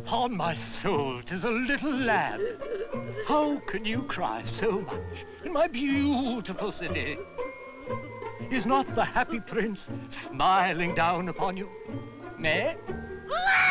Upon my soul, 'tis a little lad. How can you cry so much in my beautiful city? Is not the happy prince smiling down upon you? May?